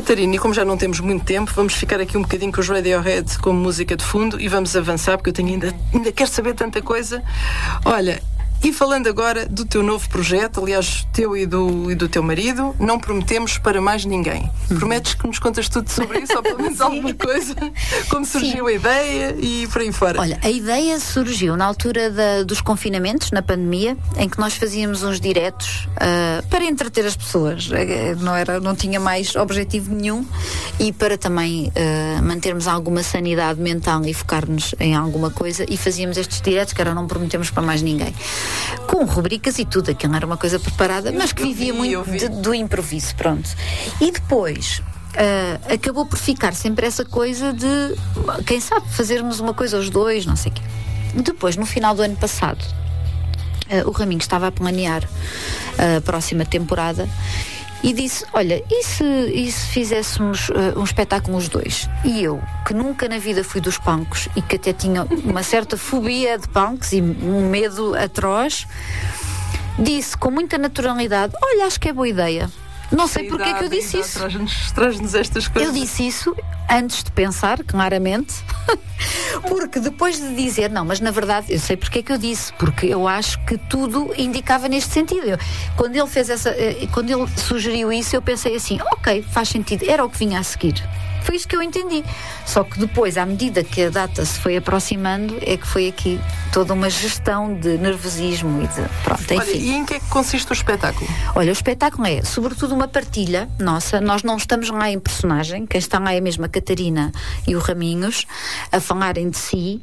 Catarina, e como já não temos muito tempo, vamos ficar aqui um bocadinho com os Radiohead como música de fundo e vamos avançar, porque eu tenho ainda quero saber tanta coisa. Olha, e falando agora do teu novo projeto, aliás, teu e do teu marido, Não Prometemos para Mais Ninguém. Prometes que nos contas tudo sobre isso, ou pelo menos alguma coisa? Como surgiu a ideia e por aí fora? Olha, a ideia surgiu na altura dos confinamentos, na pandemia, em que nós fazíamos uns diretos para entreter as pessoas. Não tinha mais objetivo nenhum, e para também mantermos alguma sanidade mental e focar-nos em alguma coisa, e fazíamos estes diretos que era Não Prometemos para Mais Ninguém. Com rubricas e tudo, aquilo era uma coisa preparada, mas que vivia muito do improviso, pronto. E depois acabou por ficar sempre essa coisa de, quem sabe, fazermos uma coisa os dois, não sei o quê. Depois, no final do ano passado, o Raminhos estava a planear a próxima temporada e disse, olha, e se fizéssemos um espetáculo os dois? E eu, que nunca na vida fui dos palcos e que até tinha uma certa fobia de palcos e um medo atroz, disse com muita naturalidade, olha, acho que é boa ideia. Não sei porque é que eu disse isso. Traz-nos estas coisas. Eu disse isso antes de pensar, claramente, porque depois de dizer, não, mas na verdade eu sei porque é que eu disse, porque eu acho que tudo indicava neste sentido. Quando ele sugeriu isso, eu pensei assim, ok, faz sentido, era o que vinha a seguir. Foi isso que eu entendi. Só que depois, à medida que a data se foi aproximando, é que foi aqui toda uma gestão de nervosismo e de... Pronto, enfim. Olha, e em que é que consiste o espetáculo? Olha, o espetáculo é, sobretudo, uma partilha nossa. Nós não estamos lá em personagem. Quem está lá é mesmo a Catarina e o Raminhos a falarem de si,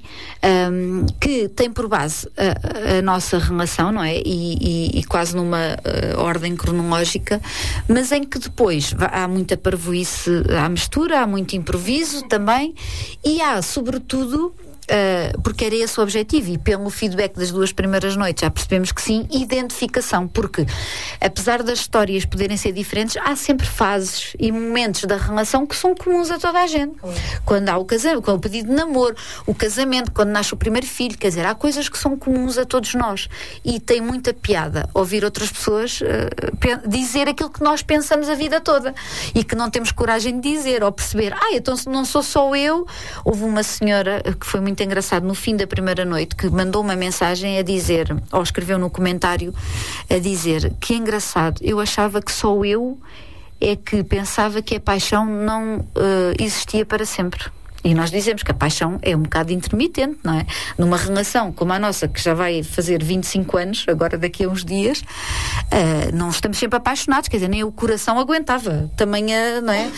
que tem por base a nossa relação, não é? E quase numa ordem cronológica, mas em que depois há muita parvoíce, há mistura, há muito improviso também, e há, sobretudo, porque era esse o objetivo, e pelo feedback das 2 primeiras noites já percebemos que sim, identificação, porque apesar das histórias poderem ser diferentes, há sempre fases e momentos da relação que são comuns a toda a gente. Quando há o casamento, quando o pedido de namoro, o casamento, quando nasce o primeiro filho, quer dizer, há coisas que são comuns a todos nós, e tem muita piada ouvir outras pessoas dizer aquilo que nós pensamos a vida toda e que não temos coragem de dizer, ou perceber, então não sou só eu. Houve uma senhora que foi muito engraçado no fim da primeira noite, que mandou uma mensagem a dizer, ou escreveu no comentário a dizer, que engraçado, eu achava que só eu é que pensava que a paixão não existia para sempre. E nós dizemos que a paixão é um bocado intermitente, não é? Numa relação como a nossa, que já vai fazer 25 anos, agora daqui a uns dias, não estamos sempre apaixonados, quer dizer, nem o coração aguentava. Tamanha, não é?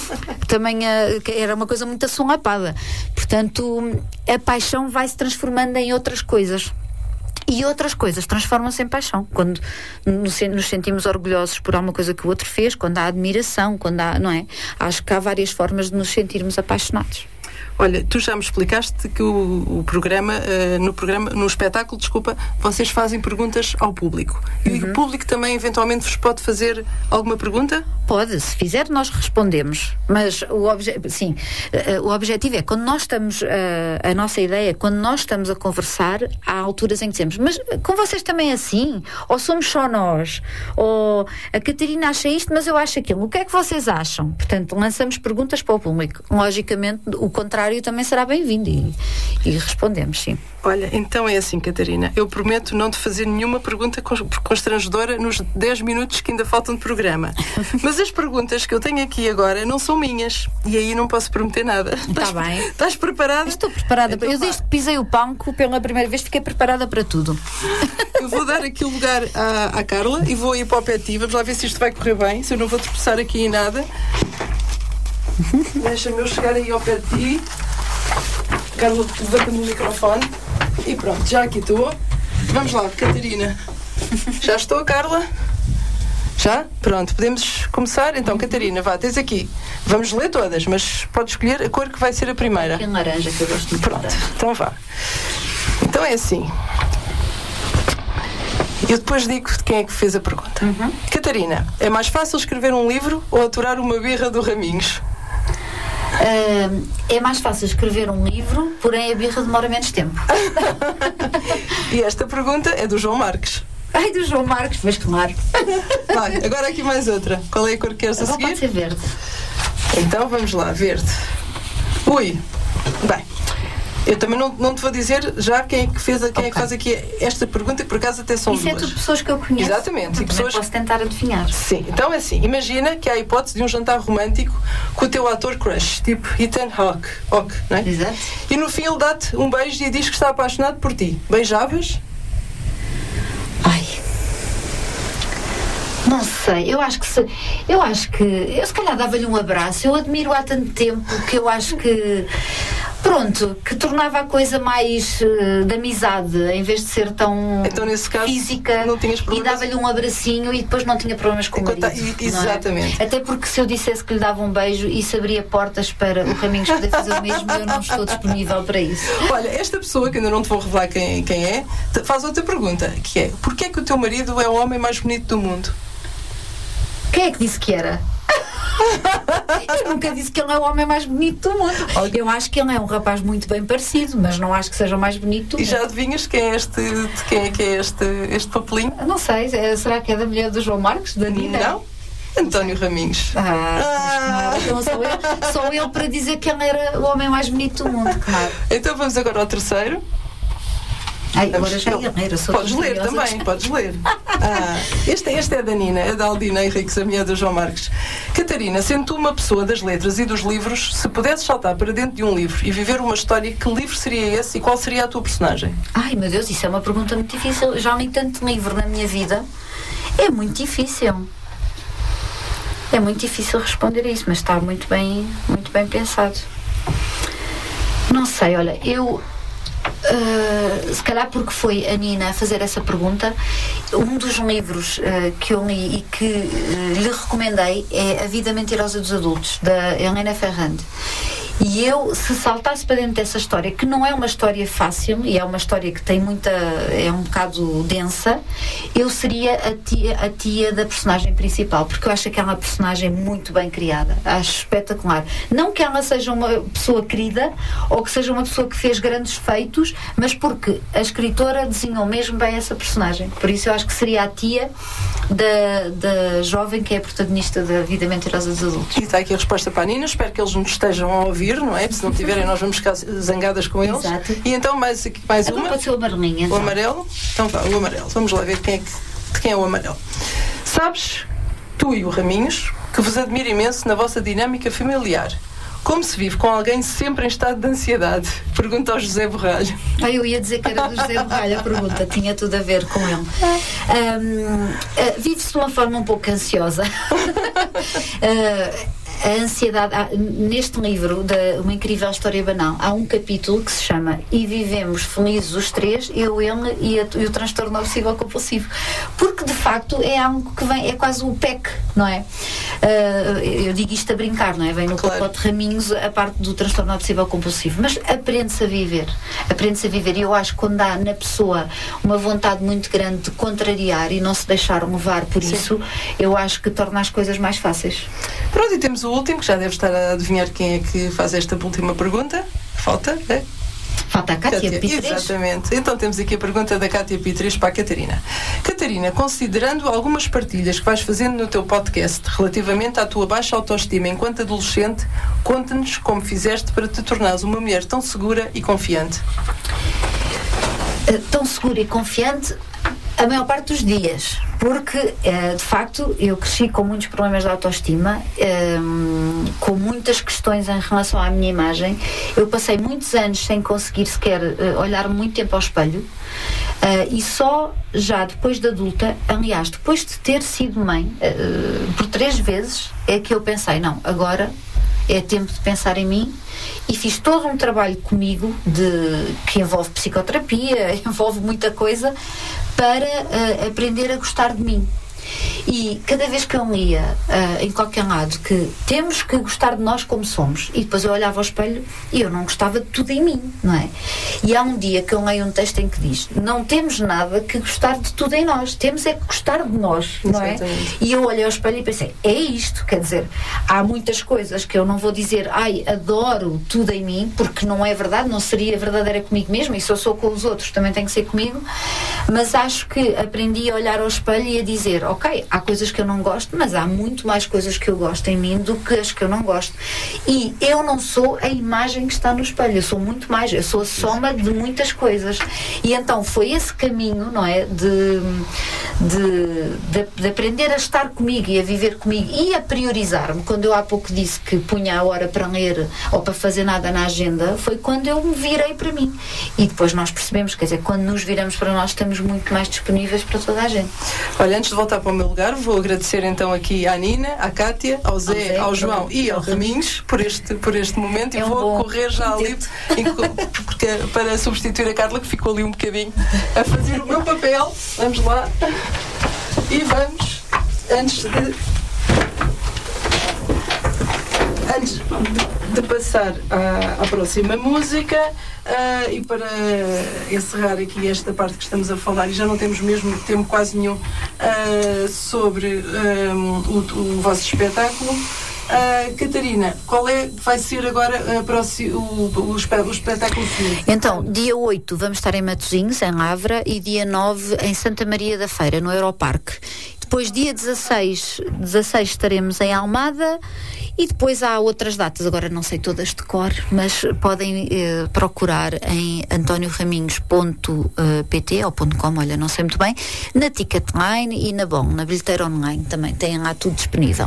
Era uma coisa muito assolapada. Portanto, a paixão vai se transformando em outras coisas. E outras coisas transformam-se em paixão. Quando nos sentimos orgulhosos por alguma coisa que o outro fez, quando há admiração, quando há, não é? Acho que há várias formas de nos sentirmos apaixonados. Olha, tu já me explicaste que no espetáculo, vocês fazem perguntas ao público. E o público também eventualmente vos pode fazer alguma pergunta? Pode, se fizer nós respondemos, mas o objetivo é, quando nós estamos, a nossa ideia é, quando nós estamos a conversar, há alturas em que dizemos, mas com vocês também é assim? Ou somos só nós? Ou a Catarina acha isto, mas eu acho aquilo. O que é que vocês acham? Portanto, lançamos perguntas para o público. Logicamente, o contrário também será bem-vindo e respondemos, sim. Olha, então é assim, Catarina, eu prometo não te fazer nenhuma pergunta constrangedora nos 10 minutos que ainda faltam de programa. Mas as perguntas que eu tenho aqui agora não são minhas, e aí não posso prometer nada. Está bem. Estás preparada? Estou preparada. Então, eu desde que pisei o palco pela primeira vez fiquei preparada para tudo. Eu vou dar aqui o lugar à Carla e vou ir para o pé de ti. Vamos lá ver se isto vai correr bem, se eu não vou tropeçar aqui em nada. Deixa-me eu chegar aí ao pé de ti. Carla, levanta-me o microfone. E pronto, já aqui estou. Vamos lá, Catarina. Já estou, Carla? Já? Pronto, podemos começar? Então, Catarina, vá, tens aqui. Vamos ler todas, mas podes escolher a cor que vai ser a primeira. Tem laranja, que eu gosto muito. Pronto, então vá. Então é assim. Eu depois digo de quem é que fez a pergunta. Catarina, é mais fácil escrever um livro ou aturar uma birra do Raminhos? É mais fácil escrever um livro, porém a birra demora menos tempo. E esta pergunta é do João Marques. Ai, do João Marques, mas claro. Vai, agora aqui mais outra. Qual é a cor que queres a seguir? Pode ser verde. Então vamos lá, verde. Ui, bem, eu também não te vou dizer já quem é que faz aqui esta pergunta, que por acaso até são Isso duas. é tudo pessoas que eu conheço. Exatamente. E pessoas... posso tentar adivinhar. Sim, então é assim, imagina que há a hipótese de um jantar romântico com o teu ator crush, tipo Ethan Hawke, não é? Exato. E no fim ele dá-te um beijo e diz que está apaixonado por ti. Beijavas? Ai... Não sei, eu se calhar dava-lhe um abraço. Eu admiro há tanto tempo que eu acho que que tornava a coisa mais de amizade, em vez de ser tão então, nesse caso, física, não tinhas problemas. E dava-lhe um abracinho e depois não tinha problemas com o marido. Exatamente. Até porque se eu dissesse que lhe dava um beijo, isso abria portas para o Raminhos poder fazer o mesmo, eu não estou disponível para isso. Olha, esta pessoa, que ainda não te vou revelar quem é, faz outra pergunta, que é: porquê é que o teu marido é o homem mais bonito do mundo? Quem é que disse que era? Eu nunca disse que ele é o homem mais bonito do mundo. Eu acho que ele é um rapaz muito bem parecido, mas não acho que seja o mais bonito do mundo. E já adivinhas quem é este papelinho? Não sei, será que é da mulher do João Marcos, da Nina? Não, António Raminhos. Então sou eu para dizer que ele era o homem mais bonito do mundo, claro. Então vamos agora ao terceiro. Agora já era. Podes ler também, podes ler. Este é da Nina, é da Aldina Henriques, a mulher do João Marques. Catarina, sendo tu uma pessoa das letras e dos livros, se pudesses saltar para dentro de um livro e viver uma história, que livro seria esse e qual seria a tua personagem? Ai, meu Deus, isso é uma pergunta muito difícil. Já li tanto livro na minha vida. É muito difícil. É muito difícil responder a isso, mas está muito bem pensado. Não sei, olha, se calhar porque foi a Nina a fazer essa pergunta, um dos livros que eu li e que lhe recomendei é A Vida Mentirosa dos Adultos, da Helena Ferrand. E eu, se saltasse para dentro dessa história, que não é uma história fácil e é uma história que tem é um bocado densa, eu seria a tia da personagem principal, porque eu acho que é uma personagem muito bem criada, acho espetacular. Não que ela seja uma pessoa querida ou que seja uma pessoa que fez grandes feitos, mas porque a escritora desenhou mesmo bem essa personagem. Por isso eu acho que seria a tia da jovem que é a protagonista da Vida Mentirosa dos Adultos. E está aqui a resposta para a Nina, espero que eles nos estejam a ouvir, não é? Se não tiverem, nós vamos ficar zangadas com eles. Exato. E então mais uma. Pode ser o amarelinho, então. O amarelo? Então vá, o amarelo. Vamos lá ver de quem é o amarelo. Sabes, tu e o Raminhos, que vos admiro imenso na vossa dinâmica familiar. Como se vive com alguém sempre em estado de ansiedade? Pergunta ao José Borralho. Eu ia dizer que era do José Borralho a pergunta, tinha tudo a ver com ele. Vive-se de uma forma um pouco ansiosa. A ansiedade, neste livro Uma Incrível História Banal, há um capítulo que se chama E Vivemos Felizes os Três, eu, ele e o transtorno obsessivo compulsivo, porque de facto é algo que vem, é quase o PEC, não é? Eu digo isto a brincar, não é? Vem no pacote Raminhos a parte do transtorno obsessivo compulsivo, mas aprende-se a viver, e eu acho que quando há na pessoa uma vontade muito grande de contrariar e não se deixar levar por isso, eu acho que torna as coisas mais fáceis. Pronto, e temos o último, que já deve estar a adivinhar quem é que faz esta última pergunta. Falta a Cátia Pitres. Exatamente. Então temos aqui a pergunta da Cátia Pitres para a Catarina. Catarina, considerando algumas partilhas que vais fazendo no teu podcast relativamente à tua baixa autoestima enquanto adolescente, conta-nos como fizeste para te tornares uma mulher tão segura e confiante. Tão segura e confiante a maior parte dos dias, porque de facto eu cresci com muitos problemas de autoestima, com muitas questões em relação à minha imagem. Eu passei muitos anos sem conseguir sequer olhar muito tempo ao espelho, e só já depois de adulta, aliás, depois de ter sido mãe por 3 vezes, é que eu pensei, não, agora é tempo de pensar em mim, e fiz todo um trabalho comigo que envolve psicoterapia, envolve muita coisa, para aprender a gostar de mim. E cada vez que eu lia em qualquer lado que temos que gostar de nós como somos, e depois eu olhava ao espelho e eu não gostava de tudo em mim, não é? E há um dia que eu leio um texto em que diz: não temos nada que gostar de tudo em nós, temos é que gostar de nós, não é? E eu olhei ao espelho e pensei, é isto, quer dizer, há muitas coisas que eu não vou dizer, adoro tudo em mim, porque não é verdade, não seria verdadeira comigo mesmo, e se eu sou com os outros também tenho que ser comigo, Mas acho que aprendi a olhar ao espelho e a dizer, ok, há coisas que eu não gosto, mas há muito mais coisas que eu gosto em mim do que as que eu não gosto. E eu não sou a imagem que está no espelho, eu sou muito mais, eu sou a soma de muitas coisas. E então foi esse caminho, não é? De aprender a estar comigo e a viver comigo e a priorizar-me. Quando eu há pouco disse que punha a hora para ler ou para fazer nada na agenda, foi quando eu me virei para mim. E depois nós percebemos, quer dizer, quando nos viramos para nós, estamos muito mais disponíveis para toda a gente. Olha, antes de voltar para o meu lugar, vou agradecer então aqui à Nina, à Cátia, ao Zé, ao João e ao Raminhos por este momento, e vou correr já ali para substituir a Carla, que ficou ali um bocadinho a fazer o meu papel. Vamos lá e vamos, antes de passar à próxima música, e para encerrar aqui esta parte que estamos a falar, e já não temos mesmo tempo quase nenhum, sobre o vosso espetáculo. Catarina, qual vai ser agora o espetáculo seguinte? Então, dia 8 vamos estar em Matosinhos, em Lavra, e dia 9 em Santa Maria da Feira, no Europarque. Depois, dia 16 estaremos em Almada, e depois há outras datas, agora não sei todas de cor, mas podem procurar em antonioraminhos.pt ou .com, olha, não sei muito bem, na Ticketline e na bilheteira online também, têm lá tudo disponível.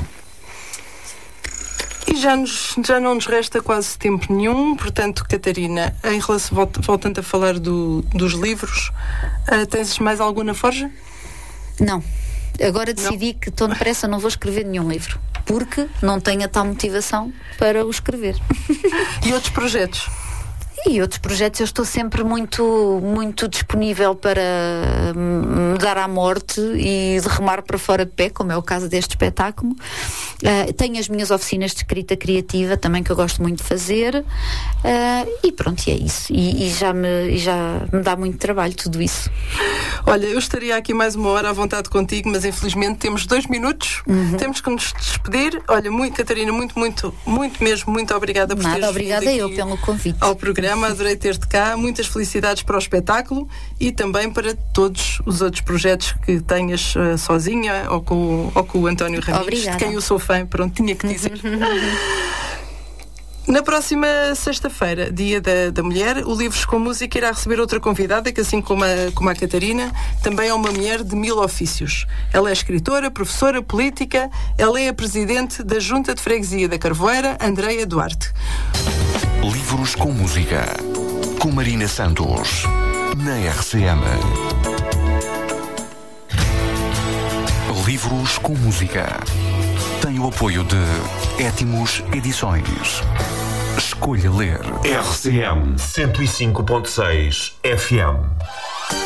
E já não nos resta quase tempo nenhum, portanto, Catarina, em relação, voltando a falar dos livros, tens mais algum na forja? Não. Agora decidi que tão depressa não vou escrever nenhum livro, porque não tenho a tal motivação para o escrever. E outros projetos? E outros projetos, eu estou sempre muito, muito disponível para me dar à morte e de remar para fora de pé, como é o caso deste espetáculo. Tenho as minhas oficinas de escrita criativa também, que eu gosto muito de fazer, e pronto, e é isso. E já me dá muito trabalho tudo isso. Olha, eu estaria aqui mais uma hora à vontade contigo, mas infelizmente temos 2 minutos, temos que nos despedir. Olha, Catarina, muito mesmo, muito obrigada por teres vindo obrigada eu pelo convite ao programa. Adorei ter-te cá, muitas felicidades para o espetáculo e também para todos os outros projetos que tenhas sozinha ou com o António Raminhos, de quem eu sou fã, pronto, tinha que dizer. Na próxima sexta-feira, Dia da Mulher, o Livros com Música irá receber outra convidada, que assim como a Catarina, também é uma mulher de 1000 ofícios. Ela é escritora, professora, política, ela é a presidente da Junta de Freguesia da Carvoeira, Andreia Duarte. Livros com Música, com Marina Santos, na RCM. Livros com Música tem o apoio de Étimos Edições. Escolha ler. RCM 105.6 FM.